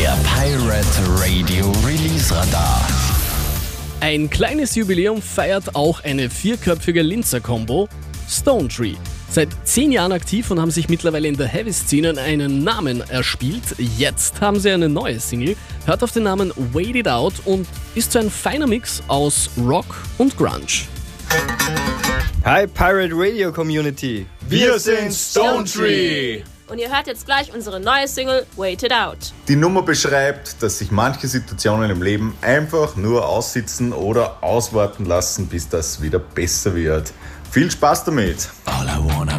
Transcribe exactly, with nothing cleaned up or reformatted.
Der Pirate Radio Release Radar. Ein kleines Jubiläum feiert auch eine vierköpfige Linzer-Kombo, Stone Tree. Seit zehn Jahren aktiv und haben sich mittlerweile in der Heavy-Szene einen Namen erspielt. Jetzt haben sie eine neue Single, hört auf den Namen Wait It Out und ist so ein feiner Mix aus Rock und Grunge. Hi Pirate Radio Community. Wir sind Stone Tree. Und ihr hört jetzt gleich unsere neue Single Wait It Out. Die Nummer beschreibt, dass sich manche Situationen im Leben einfach nur aussitzen oder auswarten lassen, bis das wieder besser wird. Viel Spaß damit! All I wanna